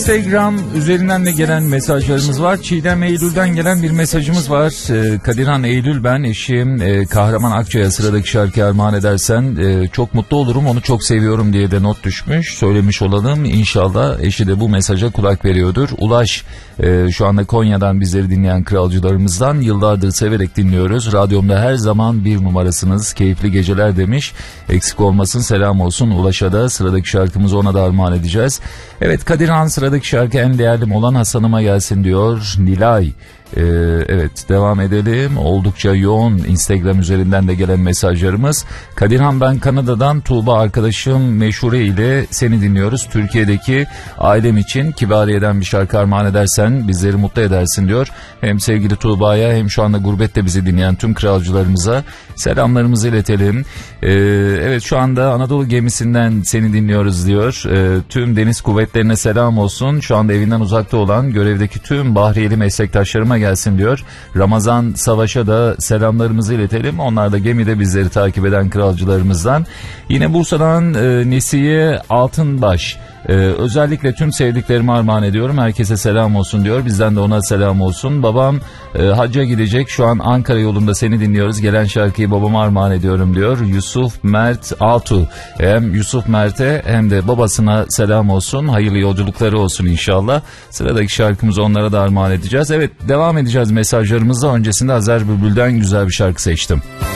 Instagram üzerinden de gelen mesajlarımız var. Çiğdem Eylül'den gelen bir mesajımız var. Kadirhan Eylül, ben eşim Kahraman Akçay'a sıradaki şarkı armağan edersen çok mutlu olurum, onu çok seviyorum diye de not düşmüş. Söylemiş olalım, inşallah eşi de bu mesaja kulak veriyordur. Ulaş şu anda Konya'dan bizleri dinleyen kralcılarımızdan, yıllardır severek dinliyoruz. Radyomda her zaman bir numarasınız, keyifli geceler demiş. Eksik olmasın, selam olsun Ulaş'a da. Sıradaki şarkımızı ona da armağan edeceğiz. Evet Kadirhan, sıradaki şarkı en değerlim olan Hasan'ıma gelsin diyor Nilay. Evet, devam edelim. Oldukça yoğun Instagram üzerinden de gelen mesajlarımız. Kadirhan, ben Kanada'dan Tuğba arkadaşım Meşhure ile seni dinliyoruz. Türkiye'deki ailem için Kibariye'den bir şarkı armağan edersen bizleri mutlu edersin diyor. Hem sevgili Tuğba'ya hem şu anda gurbette bizi dinleyen tüm kralcılarımıza selamlarımızı iletelim. Evet, şu anda Anadolu gemisinden seni dinliyoruz diyor. Tüm deniz kuvvetlerine selam olsun. Şu anda evinden uzakta olan görevdeki tüm Bahriyeli meslektaşlarıma gelsin diyor. Ramazan Savaş'a da selamlarımızı iletelim. Onlar da gemide bizleri takip eden kralcılarımızdan. Yine Bursa'dan Nesiye Altınbaş. Özellikle tüm sevdiklerime armağan ediyorum. Herkese selam olsun diyor. Bizden de ona selam olsun. Babam hacca gidecek. Şu an Ankara yolunda seni dinliyoruz. Gelen şarkıyı babama armağan ediyorum diyor. Yusuf Mert Altu. Hem Yusuf Mert'e hem de babasına selam olsun. Hayırlı yolculukları olsun inşallah. Sıradaki şarkımızı onlara da armağan edeceğiz. Evet, devam edeceğiz mesajlarımızla. Öncesinde Azer Bülbül'den güzel bir şarkı seçtim.